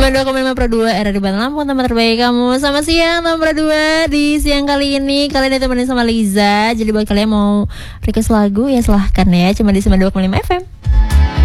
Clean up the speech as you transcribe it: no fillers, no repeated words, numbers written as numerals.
92,5 Pro 2 RRI Bandung Lampung, tempat terbaik kamu. Selamat siang teman Pro 2. Di siang kali ini kalian ditemenin sama Liza. Jadi buat kalian mau request lagu ya silahkan ya. Cuma di 92,5 FM.